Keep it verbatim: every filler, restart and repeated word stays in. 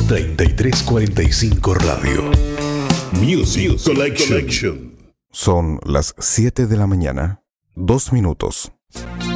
treinta y tres cuarenta y cinco Radio. Music Collection. Son las siete de la mañana, dos minutos.